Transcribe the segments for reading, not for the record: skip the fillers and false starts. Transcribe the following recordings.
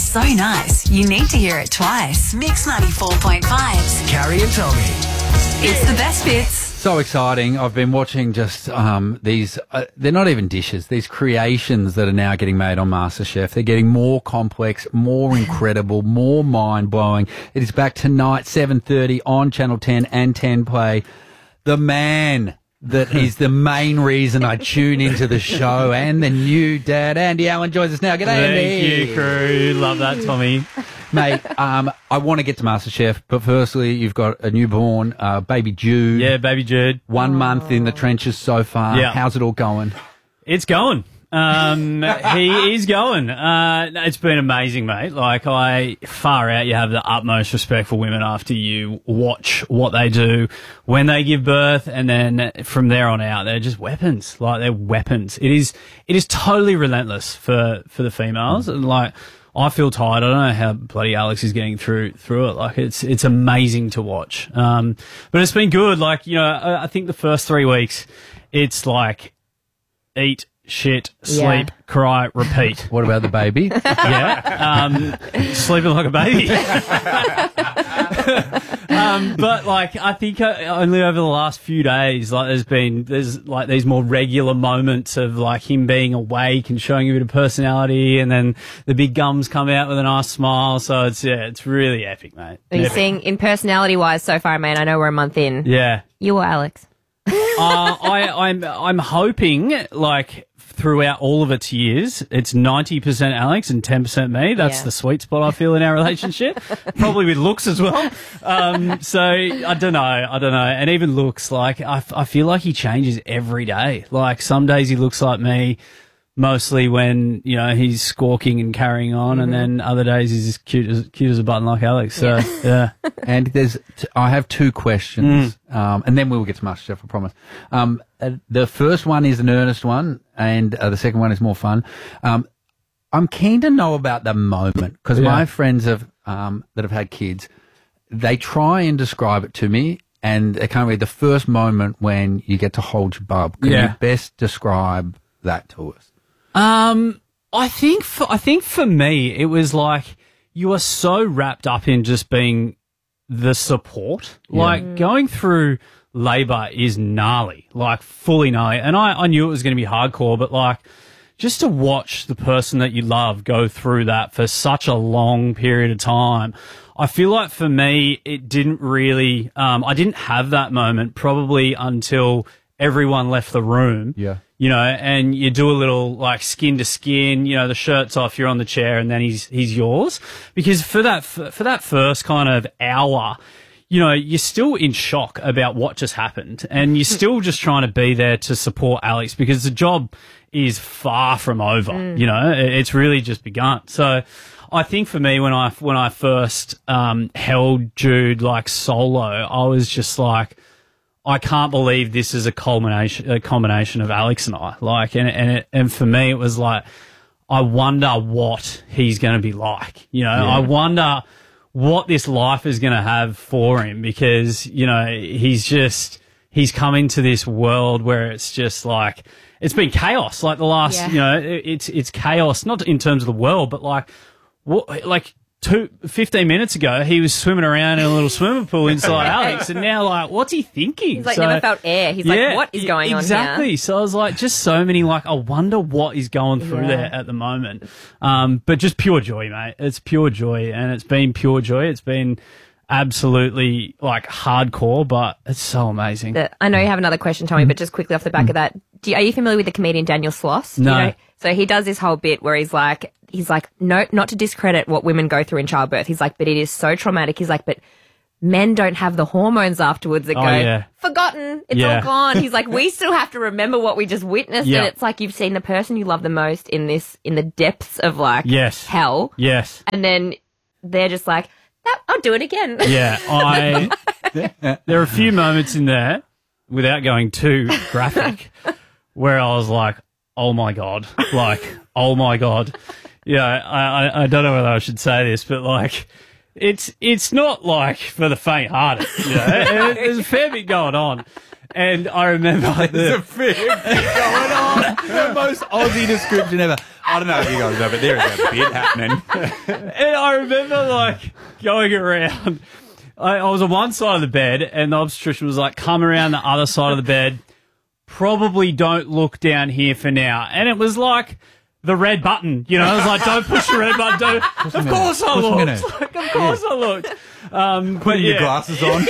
so nice, you need to hear it twice. Mix 94.5's Carrie and Tommy. It's the best bits. So exciting. I've been watching just these, they're not even dishes, these creations that are now getting made on MasterChef. They're getting more complex, more incredible, more mind-blowing. It is back tonight, 7:30 on Channel 10 and 10 Play. The man that is the main reason I tune into the show, and the new dad, Andy Allen, joins us now. G'day, Andy. Thank you, crew. Love that, Tommy. Mate, I want to get to MasterChef, but firstly, you've got a newborn, baby Jude. Yeah, baby Jude. 1 month in the trenches so far. Yeah. How's it all going? It's going. He is going. It's been amazing, mate. Like, far out, you have the utmost respect for women after you watch what they do when they give birth, and then from there on out, they're just weapons. Like, they're weapons. It is totally relentless for the females. And like, I feel tired. I don't know how bloody Alex is getting through it. Like, it's amazing to watch. But it's been good. Like, you know, I think the first 3 weeks, it's like eat, shit, sleep, cry, repeat. What about the baby? Yeah. Sleeping like a baby. But like, I think only over the last few days, like there's like these more regular moments of like him being awake and showing a bit of personality, and then the big gums come out with a nice smile. So it's really epic, mate. Are you seeing in personality wise so far, man? I know we're a month in. Yeah. You or Alex? I'm hoping, like, throughout all of its years, it's 90% Alex and 10% me. That's the sweet spot I feel in our relationship. Probably with looks as well. So I don't know. And even looks, like, I feel like he changes every day. Like, some days he looks like me, mostly when, you know, he's squawking and carrying on, and then other days he's as cute as a button like Alex. So, yeah. And I have 2 questions, and then we'll get to MasterChef, I promise. The first one is an earnest one, and the second one is more fun. I'm keen to know about the moment, because my friends that have had kids, they try and describe it to me, and they can't read the first moment when you get to hold your bub. Can you best describe that to us? I think for me, it was like you are so wrapped up in just being the support. Like, going through labour is gnarly, like fully gnarly. And I knew it was going to be hardcore, but like, just to watch the person that you love go through that for such a long period of time, I feel like for me, it didn't really, I didn't have that moment probably until everyone left the room. Yeah. You know, and you do a little like skin to skin, you know, the shirt's off, you're on the chair, and then he's yours. Because for that first kind of hour, you know, you're still in shock about what just happened, and you're still just trying to be there to support Alex, because the job is far from over. You know, it's really just begun. So I think for me, when I first held Jude like solo, I was just like, I can't believe this is a combination of Alex and I. Like, and for me, it was like, I wonder what he's going to be like. You know, I wonder what this life is going to have for him, because, you know, he's come into this world where it's just like, it's been chaos. Like the last, you know, it's chaos, not in terms of the world, but like, 15 minutes ago, he was swimming around in a little swimming pool inside Alex, and now, like, what's he thinking? He's like, never felt air. He's like, what is going on here? Exactly. So I was like, just so many, like, I wonder what is going through there at the moment. But just pure joy, mate. It's pure joy, and it's been pure joy. It's been absolutely, like, hardcore, but it's so amazing. I know you have another question, Tommy, but just quickly off the back of that, are you familiar with the comedian Daniel Sloss? No. You know? So he does this whole bit where he's like, no, not to discredit what women go through in childbirth. He's like, but it is so traumatic. He's like, but men don't have the hormones afterwards that go, forgotten, it's all gone. He's like, we still have to remember what we just witnessed. And it's like, you've seen the person you love the most in the depths of like hell. Yes. And then they're just like, I'll do it again. Yeah. There are a few moments in there, without going too graphic, where I was like, oh my God, like, oh my God. Yeah, I don't know whether I should say this, but like, it's not like for the faint-hearted. You know? There's a fair bit going on, And I remember the fig going on. The most Aussie description ever. I don't know if you guys know, but there is a bit happening. And I remember like going around. I was on one side of the bed, and the obstetrician was like, "Come around the other side of the bed. Probably don't look down here for now." And it was like the red button, you know. I was like, "Don't push the red button." Of course I looked. Like, of course I looked. Putting your glasses on.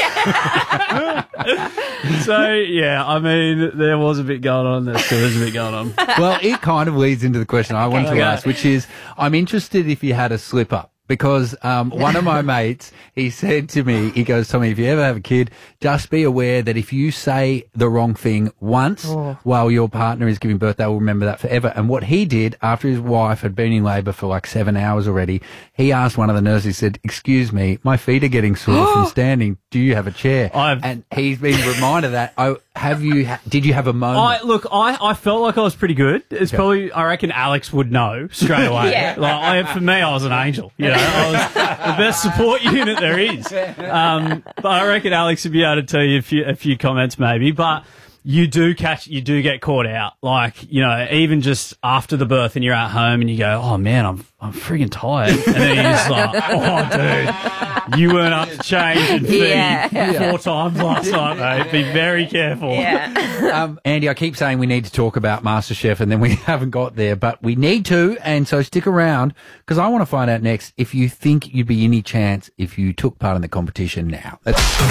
So, yeah, I mean, there was a bit going on. There still is a bit going on. Well, it kind of leads into the question I wanted to ask, which is, I'm interested if you had a slip-up. Because one of my mates, he said to me, he goes, "Tommy, if you ever have a kid, just be aware that if you say the wrong thing once while your partner is giving birth, they will remember that forever." And what he did after his wife had been in labour for like 7 hours already, he asked one of the nurses, he said, "Excuse me, my feet are getting sore from standing. Do you have a chair?" And he's been reminded that. Did you have a moment? I felt like I was pretty good. It's probably, I reckon Alex would know straight away. For me, I was an angel. You know, I was the best support unit there is. But I reckon Alex would be able to tell you a few comments maybe. But you do get caught out. Like, you know, even just after the birth and you're at home and you go, "Oh man, I'm freaking tired." And then you're just like, "Oh dude, you weren't up to change and feed 4 times last night, mate. Be very careful." Yeah. Andy, I keep saying we need to talk about MasterChef and then we haven't got there, but we need to, and so stick around because I want to find out next if you think you'd be any chance if you took part in the competition now.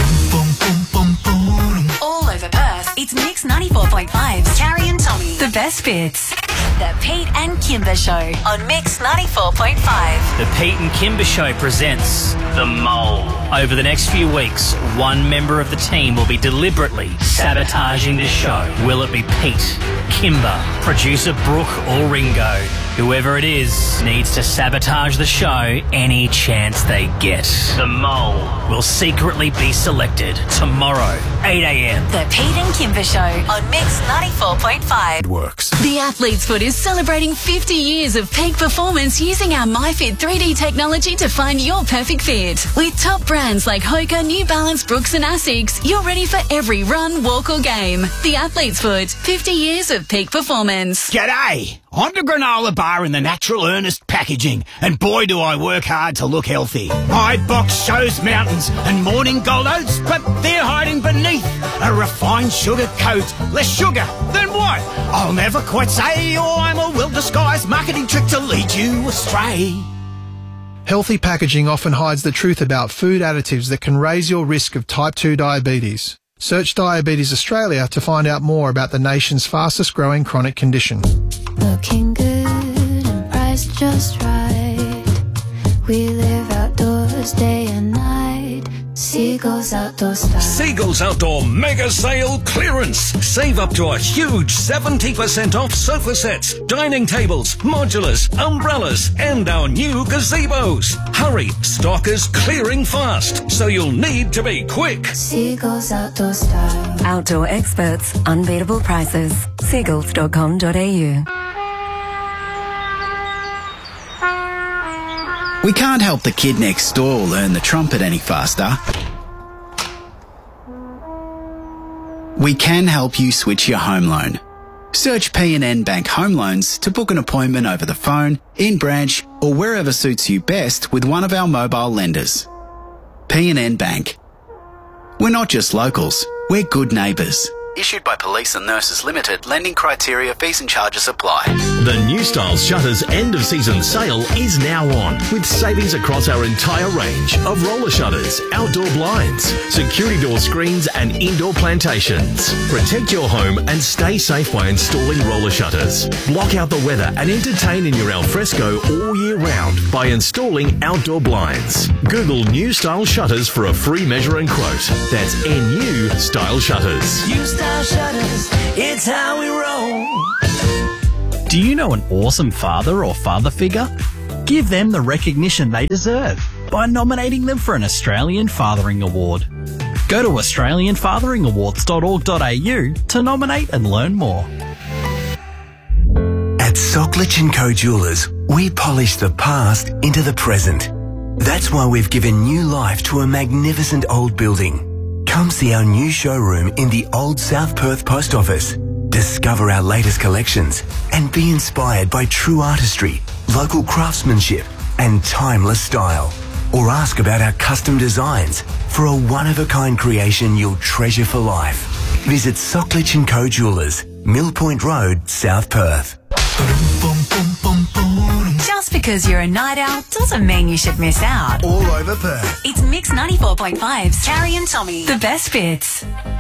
All over Perth, it's Mix 94.5's Carrie and Tommy. The best bits. The Pete and Kimber Show on Mix 94.5. The Pete and Kimber Show presents The Mole. Over the next few weeks, one member of the team will be deliberately sabotaging the show. Will it be Pete, Kimber, producer Brooke or Ringo? Whoever it is needs to sabotage the show any chance they get. The Mole will secretly be selected tomorrow, 8 a.m. The Pete and Kimber Show on Mix 94.5. It works. The Athlete's Foot is celebrating 50 years of peak performance using our MyFit 3D technology to find your perfect fit. With top brands like Hoka, New Balance, Brooks and Asics, you're ready for every run, walk or game. The Athlete's Foot, 50 years of peak performance. G'day! I'm the granola bar in the Natural Earnest packaging, and boy do I work hard to look healthy. My box shows mountains and morning gold oats, but they're hiding beneath a refined sugar coat. Less sugar than what? I'll never quite say, or I'm a well-disguised marketing trick to lead you astray. Healthy packaging often hides the truth about food additives that can raise your risk of type 2 diabetes. Search Diabetes Australia to find out more about the nation's fastest growing chronic condition. Looking good and priced just right. We live outdoors day and night. Seagulls Outdoor Style. Seagulls Outdoor Mega Sale Clearance. Save up to a huge 70% off sofa sets, dining tables, modulars, umbrellas, and our new gazebos. Hurry, stock is clearing fast, so you'll need to be quick. Seagulls Outdoor Style. Outdoor experts, unbeatable prices. Seagulls.com.au. We can't help the kid next door learn the trumpet any faster. We can help you switch your home loan. Search P&N Bank Home Loans to book an appointment over the phone, in branch, or wherever suits you best with one of our mobile lenders. P&N Bank. We're not just locals, we're good neighbours. Issued by Police and Nurses Limited. Lending criteria, fees and charges apply. The New Style Shutters end-of-season sale is now on, with savings across our entire range of roller shutters, outdoor blinds, security door screens and indoor plantations. Protect your home and stay safe by installing roller shutters. Block out the weather and entertain in your alfresco all year round by installing outdoor blinds. Google New Style Shutters for a free measure and quote. That's NU Style Shutters. New Style Shutters, it's how we roll. Do you know an awesome father or father figure? Give them the recognition they deserve by nominating them for an Australian Fathering Award. Go to australianfatheringawards.org.au to nominate and learn more. At Socklich & Co Jewellers, we polish the past into the present. That's why we've given new life to a magnificent old building. Come see our new showroom in the Old South Perth Post Office. Discover our latest collections and be inspired by true artistry, local craftsmanship and timeless style. Or ask about our custom designs for a one-of-a-kind creation you'll treasure for life. Visit Socklich & Co Jewellers, Mill Point Road, South Perth. Just because you're a night owl doesn't mean you should miss out. All over Perth. It's Mix 94.5's Carrie and Tommy. The best bits.